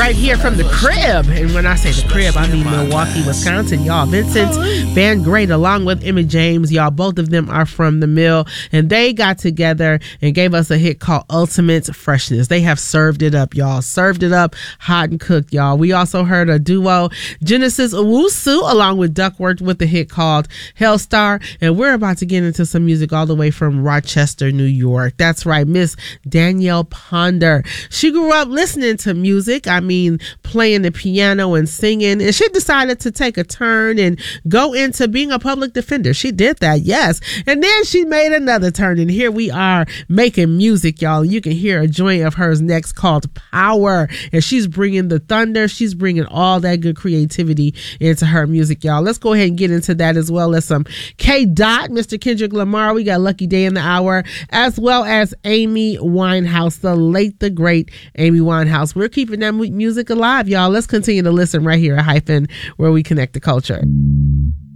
right here from the crib. And when I say the crib, I mean Milwaukee, Wisconsin, y'all. Vincent Van Great along with Emma James, y'all. Both of them are from the Mill, and they got together and gave us a hit called Ultimate Freshness. They have served it up, y'all. Served it up hot and cooked, y'all. We also heard a duo, Genesis Owusu, along with Duckworth, with the hit called Hellstar. And we're about to get into some music all the way from Rochester, New York. That's right, Miss Danielle Ponder. She grew up listening to music, playing the piano and singing, and she decided to take a turn and go into being a public defender. She did that, yes. And then she made another turn, and here we are making music, y'all. You can hear a joint of hers next called Power, and she's bringing the thunder. She's bringing all that good creativity into her music, y'all. Let's go ahead and get into that as well as some K. Dot, Mr. Kendrick Lamar. We got Lucky Day in the Hour, as well as Amy Winehouse, the late, the great Amy Winehouse. We're keeping that music alive, y'all. Let's continue to listen right here at Hyphen, where we connect the culture.